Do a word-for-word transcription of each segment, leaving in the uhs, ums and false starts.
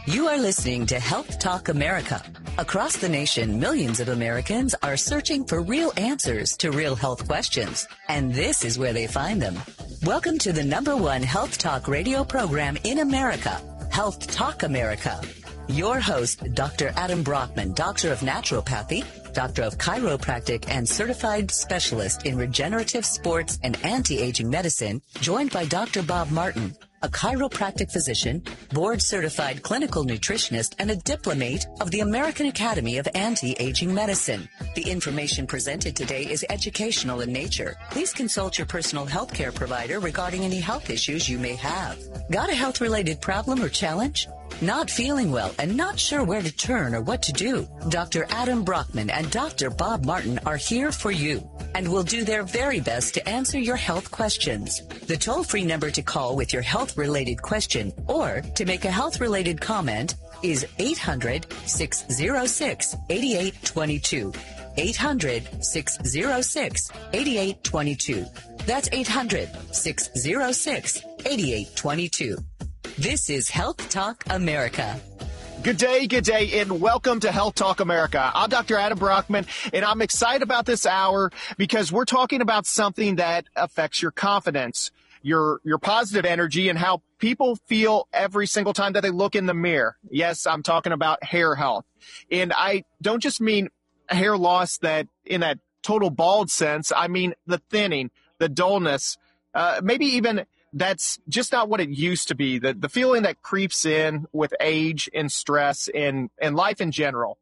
You are listening to Health Talk America. Across the nation, millions of Americans are searching for real answers to real health questions, and this is where they find them. Welcome to the number one health talk radio program in America, Health Talk America. Your host, Doctor Adam Brockman, Doctor of Naturopathy, Doctor of Chiropractic, and Certified Specialist in Regenerative Sports and Anti-Aging Medicine, joined by Doctor Bob Martin, a chiropractic physician, board-certified clinical nutritionist, and a diplomate of the American Academy of Anti-Aging Medicine. The information presented today is educational in nature. Please consult your personal health care provider regarding any health issues you may have. Got a health-related problem or challenge? Not feeling well and not sure where to turn or what to do? Doctor Adam Brockman and Doctor Bob Martin are here for you and will do their very best to answer your health questions. The toll-free number to call with your health-related question or to make a health-related comment is eight hundred, six oh six, eight eight two two. eight hundred, six oh six, eight eight two two. That's eight hundred, six oh six, eight eight two two. This is Health Talk America. Good day, good day, and welcome to Health Talk America. I'm Doctor Adam Brockman, and I'm excited about this hour because we're talking about something that affects your confidence, your your positive energy, and how people feel every single time that they look in the mirror. Yes, I'm talking about hair health. And I don't just mean hair loss that in that total bald sense. I mean the thinning, the dullness, uh, maybe even that's just not what it used to be. The the feeling that creeps in with age and stress and, and life in general.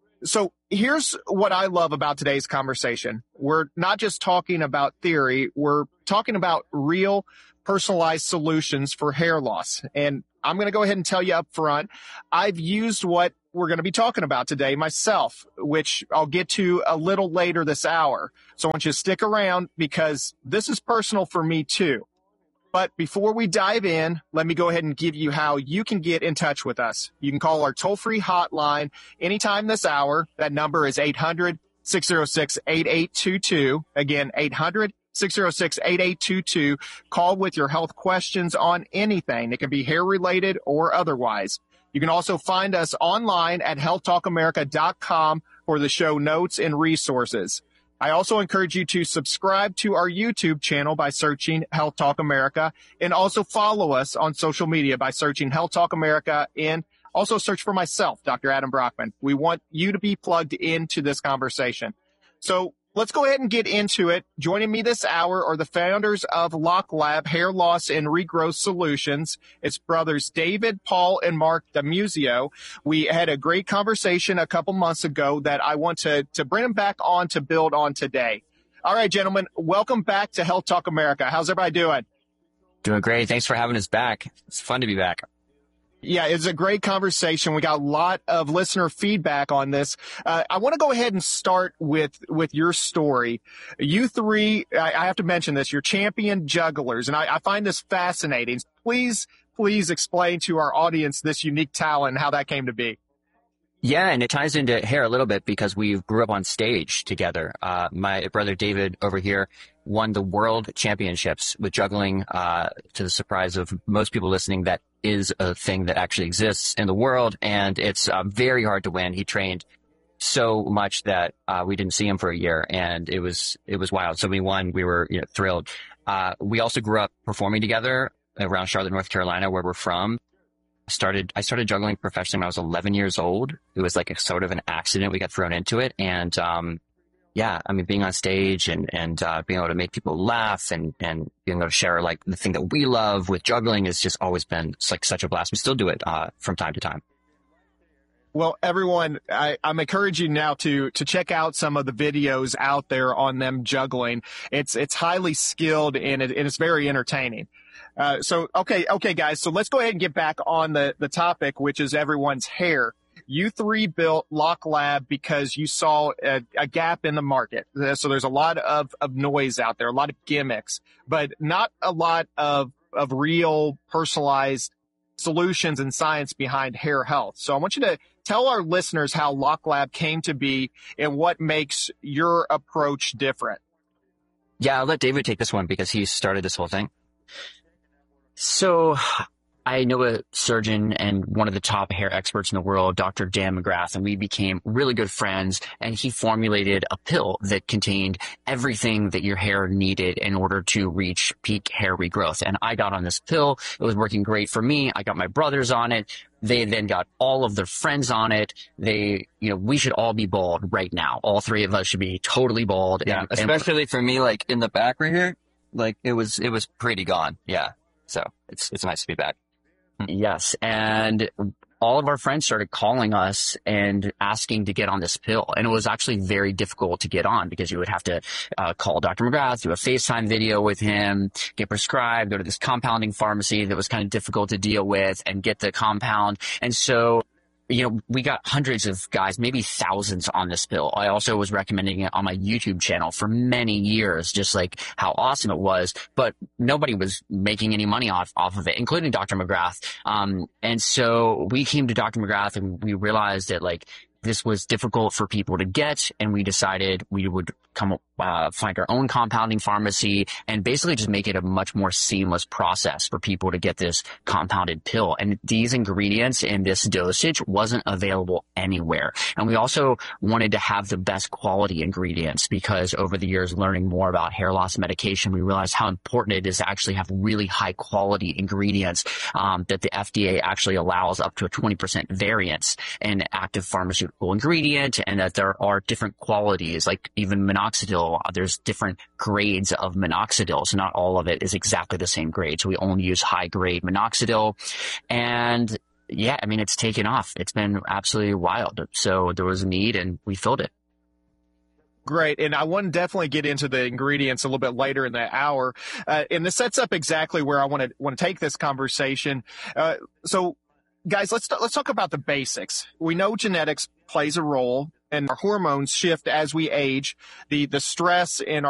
So here's what I love about today's conversation. We're not just talking about theory. We're talking about real personalized solutions for hair loss. And I'm going to go ahead and tell you up front, I've used what we're going to be talking about today myself, which I'll get to a little later this hour. So I want you to stick around because this is personal for me too. But before we dive in, let me go ahead and give you how you can get in touch with us. You can call our toll-free hotline anytime this hour. That number is eight hundred, six oh six, eight eight two two. Again, eight hundred, six oh six, eight eight two two. Call with your health questions on anything. It can be hair-related or otherwise. You can also find us online at health talk america dot com for the show notes and resources. I also encourage you to subscribe to our YouTube channel by searching Health Talk America, and also follow us on social media by searching Health Talk America, and also search for myself, Doctor Adam Brockman. We want you to be plugged into this conversation. So let's go ahead and get into it. Joining me this hour are the founders of Lock Lab Hair Loss and Regrowth Solutions. It's brothers David, Paul, and Mark D'Amuzio. We had a great conversation a couple months ago that I want to, to bring them back on to build on today. All right, gentlemen, welcome back to Health Talk America. How's everybody doing? Doing great. Thanks for having us back. It's fun to be back. Yeah, it's a great conversation. We got a lot of listener feedback on this. Uh, I want to go ahead and start with, with your story. You three, I, I have to mention this, you're champion jugglers, and I, I find this fascinating. Please, please explain to our audience this unique talent and how that came to be. Yeah, and it ties into hair a little bit because we grew up on stage together. Uh, my brother David over here won the world championships with juggling, uh, to the surprise of most people listening. That is a thing that actually exists in the world, and it's uh, very hard to win. He trained so much that uh, we didn't see him for a year, and it was it was wild. So we won. We were you know, thrilled. Uh, we also grew up performing together around Charlotte, North Carolina, where we're from. Started I started juggling professionally when I was eleven years old. It was like a sort of an accident. We got thrown into it, and um, yeah, I mean, being on stage and and uh, being able to make people laugh and and being able to share like the thing that we love with juggling has just always been it's like such a blast. We still do it uh, from time to time. Well, everyone, I, I'm encouraging you now to to check out some of the videos out there on them juggling. It's it's highly skilled and, it, and it's very entertaining. Uh, so, okay, okay, guys. So let's go ahead and get back on the, the topic, which is everyone's hair. You three built Lock Lab because you saw a, a gap in the market. So there's a lot of, of noise out there, a lot of gimmicks, but not a lot of, of real personalized solutions and science behind hair health. So I want you to tell our listeners how Lock Lab came to be and what makes your approach different. Yeah, I'll let David take this one because he started this whole thing. So I know a surgeon and one of the top hair experts in the world, Doctor Dan McGrath, and we became really good friends. And he formulated a pill that contained everything that your hair needed in order to reach peak hair regrowth. And I got on this pill. It was working great for me. I got my brothers on it. They then got all of their friends on it. They, you know, we should all be bald right now. All three of us should be totally bald. Yeah, and, especially and, for me, like in the back right here, like it was, it was pretty gone. Yeah. So it's, it's nice to be back. Yes. And all of our friends started calling us and asking to get on this pill. And it was actually very difficult to get on because you would have to uh, call Doctor McGrath, do a FaceTime video with him, get prescribed, go to this compounding pharmacy that was kind of difficult to deal with and get the compound. And so, you know, we got hundreds of guys, maybe thousands on this pill. I also was recommending it on my YouTube channel for many years, just like how awesome it was, but nobody was making any money off, off of it, including Doctor McGrath. Um, and so we came to Doctor McGrath and we realized that like this was difficult for people to get. And we decided we would come uh, find our own compounding pharmacy and basically just make it a much more seamless process for people to get this compounded pill. And these ingredients in this dosage wasn't available anywhere. And we also wanted to have the best quality ingredients because over the years, learning more about hair loss medication, we realized how important it is to actually have really high quality ingredients um, that the F D A actually allows up to a twenty percent variance in active pharmaceutical ingredient, and that there are different qualities, like even minoxidil. There's different grades of minoxidil, so not all of it is exactly the same grade. So we only use high grade minoxidil, and yeah, I mean, it's taken off. It's been absolutely wild. So there was a need, and we filled it. Great. And I want to definitely get into the ingredients a little bit later in the hour. Uh, and this sets up exactly where I want to want to take this conversation. Uh, so, guys, let's let's talk about the basics. We know genetics plays a role, and our hormones shift as we age. The the stress in our